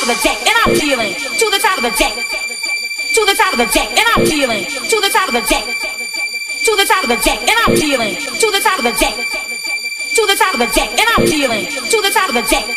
top of the deck, and I'm peeling to the top of the deck, to the top of the deck, and I'm peeling to the top of the deck, to the top of the deck, and I'm peeling to the top of the deck, to the top of the deck, and I'm peeling to the top of the deck.